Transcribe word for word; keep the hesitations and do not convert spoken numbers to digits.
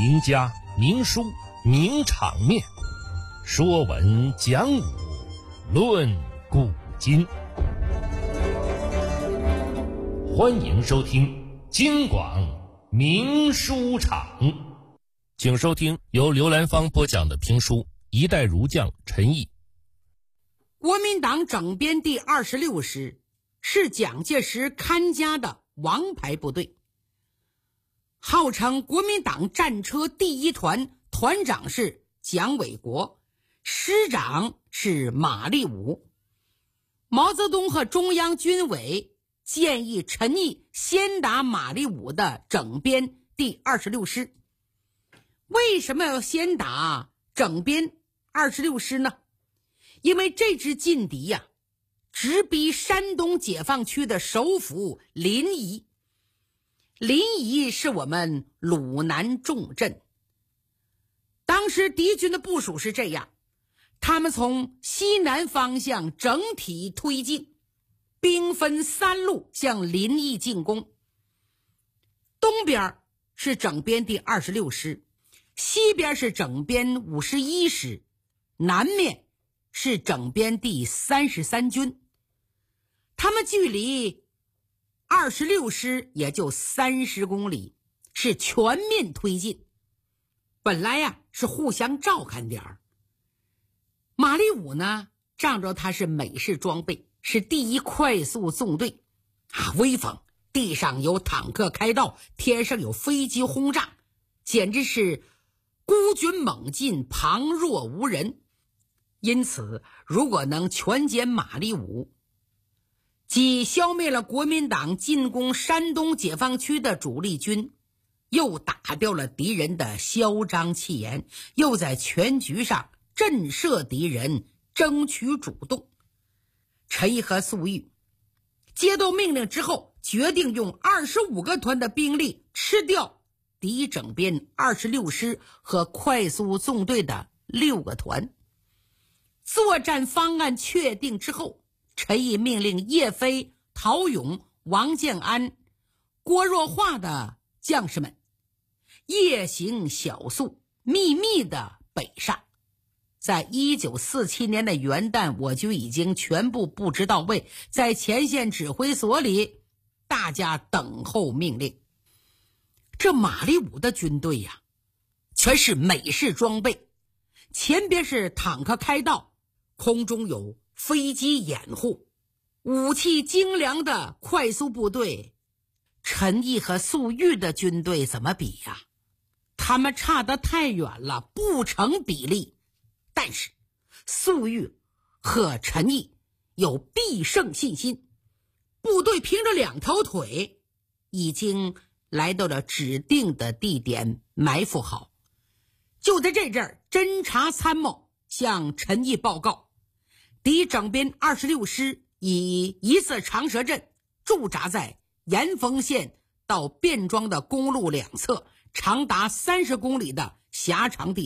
名家、名书、名场面，说文讲武，论古今。欢迎收听京广名书场，请收听由刘兰芳播讲的评书《一代儒将陈毅》。 国民党整编第二十六师是蒋介石看家的王牌部队，号称国民党战车第一团，团长是蒋纬国，师长是马立武。毛泽东和中央军委建议陈毅先打马立武的整编第二十六师。为什么要先打整编二十六师呢？因为这支劲敌呀、啊，直逼山东解放区的首府临沂。临沂是我们鲁南重镇。当时敌军的部署是这样，他们从西南方向整体推进，兵分三路向临沂进攻。东边是整编第二十六师，西边是整编五十一师，南面是整编第三十三军。他们距离二十六师也就三十公里，是全面推进。本来呀、啊、是互相照看点儿。马立武呢，仗着他是美式装备，是第一快速纵队啊，威风，地上有坦克开道，天上有飞机轰炸，简直是孤军猛进，旁若无人。因此如果能全歼马立武，既消灭了国民党进攻山东解放区的主力军，又打掉了敌人的嚣张气焰，又在全局上震慑敌人，争取主动。陈毅和粟裕接到命令之后，决定用二十五个团的兵力吃掉敌整编二十六师和快速纵队的六个团。作战方案确定之后，陈毅命令叶飞、陶勇、王建安、郭若化的将士们夜行小宿，秘密的北上。在一九四七年的元旦，我就已经全部布置到位，在前线指挥所里，大家等候命令。这马立武的军队呀、啊，全是美式装备，前边是坦克开道，空中有飞机掩护，武器精良的快速部队。陈毅和粟裕的军队怎么比呀？他们差得太远了，不成比例。但是粟裕和陈毅有必胜信心，部队凭着两条腿已经来到了指定的地点埋伏好。就在这阵儿，侦察参谋向陈毅报告，敌整编二十六师以一次长蛇阵驻扎在延丰县到卞庄的公路两侧，长达三十公里的狭长地